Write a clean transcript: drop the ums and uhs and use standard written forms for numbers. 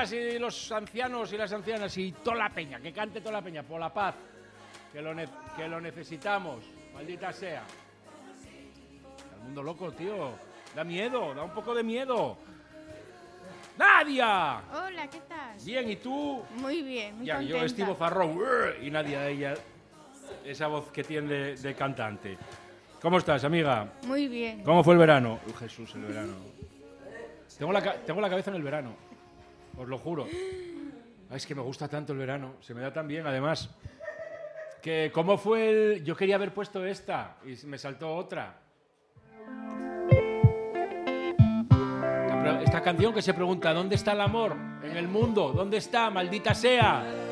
ancianas y los ancianos y las ancianas y toda la peña, que cante toda la peña, por la paz, que lo necesitamos, maldita sea. El mundo loco, tío, da miedo, da un poco de miedo. ¡Nadia! Hola, ¿qué tal? Bien, ¿y tú? Muy bien, muy Ya, contenta. yo Estivo Farrón, y Nadia, ella, esa voz que tiene de cantante. ¿Cómo estás, amiga? Muy bien. ¿Cómo fue el verano? Jesús, el verano. Tengo la cabeza en el verano, os lo juro. Ay, es que me gusta tanto el verano, se me da tan bien, además. ¿Cómo fue el...? Yo quería haber puesto esta y me saltó otra. Esta canción que se pregunta, ¿dónde está el amor en el mundo? ¿Dónde está, maldita sea?